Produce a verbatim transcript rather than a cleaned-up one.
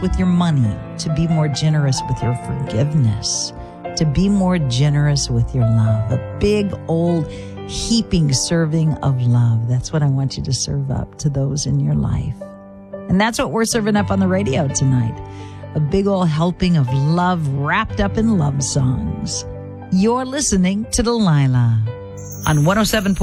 with your money, to be more generous with your forgiveness, to be more generous with your love. A big old heaping serving of love. That's what I want you to serve up to those in your life. And that's what we're serving up on the radio tonight. A big old helping of love wrapped up in love songs. You're listening to Delilah on one oh seven point